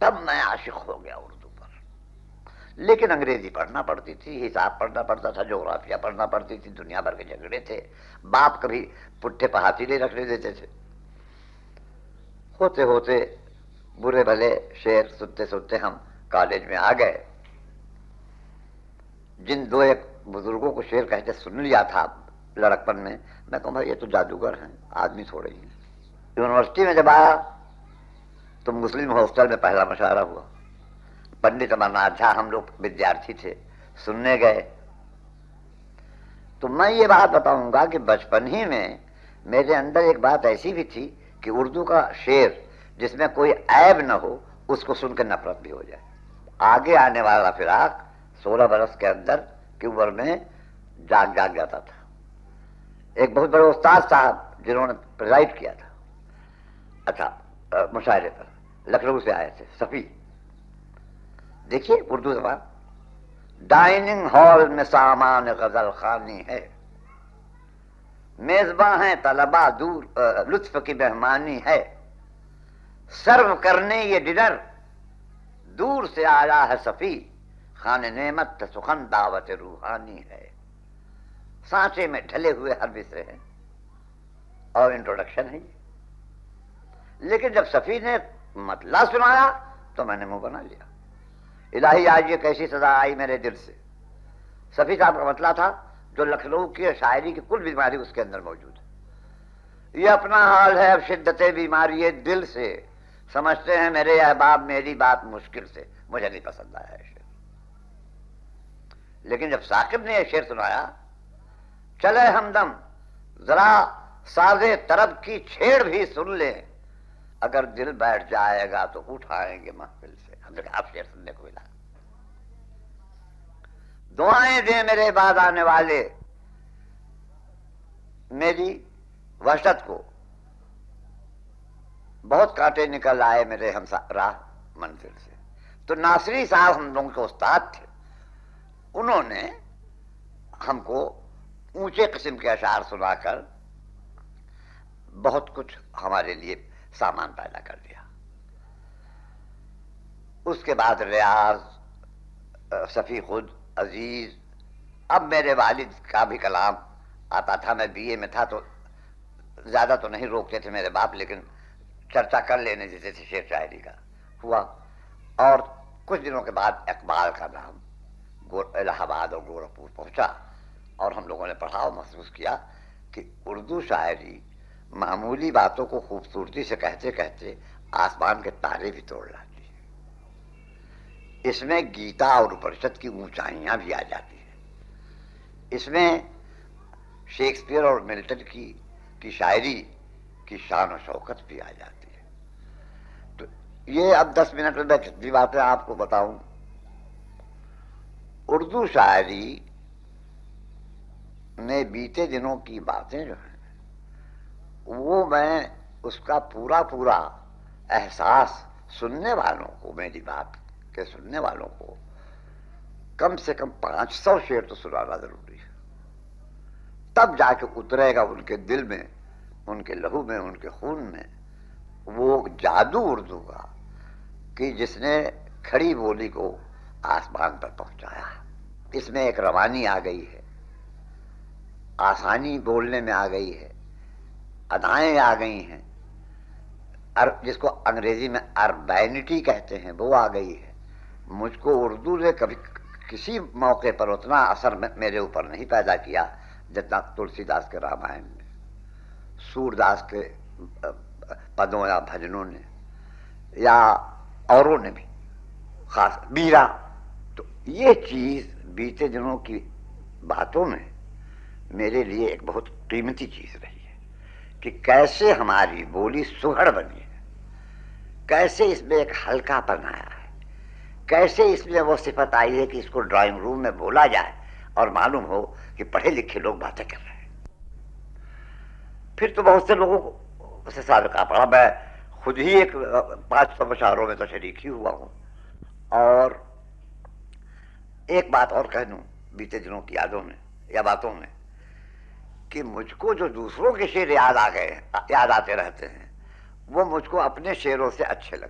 तब मैं आशिक हो गया उर्दू पर। लेकिन अंग्रेजी पढ़ना पड़ती थी, हिसाब पढ़ना पड़ता था, जोग्राफिया पढ़ना पड़ती थी, दुनिया भर के झगड़े थे, बाप कभी पुट्ठे पर हाथी नहीं रखने देते थे। होते होते बुरे भले शेर सुनते सुनते हम कॉलेज में आ गए। जिन दो एक बुजुर्गों को शेर कहते सुन लिया था लड़कपन में, मैं कहूँ भाई ये तो जादूगर हैं, आदमी थोड़े ही हैं। यूनिवर्सिटी में जब आया तो मुस्लिम हॉस्टल में पहला मुशायरा हुआ। पंडित अमरनाथ झा, हम लोग विद्यार्थी थे, सुनने गए। तो मैं ये बात बताऊंगा कि बचपन ही में मेरे अंदर एक बात ऐसी भी थी कि उर्दू का शेर जिसमें कोई ऐब न हो उसको सुनकर नफरत भी हो जाए। आगे आने वाला फिराक 16 बरस के अंदर की उम्र में जाग जाता था। एक बहुत बड़े उस्ताद साहब जिन्होंने प्रिजाइड किया था, अच्छा मुशायरे पर, लखनऊ से आए थे, सफी। देखिए उर्दू जबान, डाइनिंग हॉल में सामान गजल खानी है, मेजबां हैं तलबा दूर लुत्फ की मेहमानी है, सर्व करने ये डिनर दूर से आया है सफी, खाने नेमत सुखन दावत रूहानी है। सांचे में ढले हुए हर विषय हैं और इंट्रोडक्शन है। लेकिन जब सफी ने मतला सुनाया तो मैंने मुंह बना लिया। इलाही आज ये कैसी सजा आई मेरे दिल से। सफी साहब का मतला था जो लखनऊ की शायरी की कुल बीमारी उसके अंदर मौजूद है। ये अपना हाल है अब शिद्दत बीमारी ये दिल से, समझते हैं मेरे अहबाब मेरी बात मुश्किल से। मुझे नहीं पसंद आया है शेर। लेकिन जब साकिब ने यह शेर सुनाया, चले हमदम जरा साजे तरब की छेड़ भी सुन ले, अगर दिल बैठ जाएगा तो उठाएंगे महफिल से। हमने कहा आप शेर सुनने को मिला। दुआएं दे मेरे बाद आने वाले मेरी वहशत को, बहुत कांटे निकल आए मेरे हम राह मंजिल से। तो नासरी साहब हम लोगों के उस्ताद थे, उन्होंने हमको ऊंचे किस्म के अशार सुनाकर बहुत कुछ हमारे लिए सामान पैदा कर दिया। उसके बाद रियाज, सफी खुद, अजीज, अब मेरे वालिद का भी कलाम आता था। मैं बीए में था तो ज्यादा तो नहीं रोकते थे मेरे बाप, लेकिन चर्चा कर लेने देते थे शेर शायरी का। हुआ और कुछ दिनों के बाद इकबाल का नाम इलाहाबाद और गोरखपुर पहुंचा और हम लोगों ने पढ़ा और महसूस किया कि उर्दू शायरी मामूली बातों को खूबसूरती से कहते कहते आसमान के तारे भी तोड़ लाती है। इसमें गीता और उपनिषद की ऊंचाइयां भी आ जाती है। इसमें शेक्सपियर और मिल्टन की शायरी की शान और शौकत भी आ जाती है। तो ये अब 10 मिनट में मैं कितनी बातें आपको बताऊं। उर्दू शायरी में बीते दिनों की बातें जो हैं वो मैं उसका पूरा पूरा एहसास सुनने वालों को, मेरी बात के सुनने वालों को कम से कम 500 शेर तो सुनाना जरूरी है। तब जाके उतरेगा उनके दिल में, उनके लहू में, उनके खून में वो जादू उर्दू का कि जिसने खड़ी बोली को आसमान पर पहुंचाया। इसमें एक रवानी आ गई है, आसानी बोलने में आ गई है, अदाएं आ गई हैं, जिसको अंग्रेजी में अर्बैनिटी कहते हैं वो आ गई है। मुझको उर्दू ने कभी किसी मौके पर उतना असर मेरे ऊपर नहीं पैदा किया जितना तुलसीदास के रामायण में, सूरदास के पदों या भजनों ने, या औरों ने भी, खास बीरा। तो ये चीज बीते दिनों की बातों में मेरे लिए एक बहुत कीमती चीज रही है कि कैसे हमारी बोली सुघड़ बनी है, कैसे इसमें एक हल्कापन आया है, कैसे इसमें वो सिफत आई है कि इसको ड्राइंग रूम में बोला जाए और मालूम हो कि पढ़े लिखे लोग बातें कर रहे हैं। फिर तो बहुत से लोगों को से साबिका पड़ा। मैं खुद ही एक 500 मुशायरों में तो शरीक ही हुआ हूं। और एक बात और कह दूं बीते दिनों की यादों में या बातों में कि मुझको जो दूसरों के शेर याद आते रहते हैं वो मुझको अपने शेरों से अच्छे लगते हैं।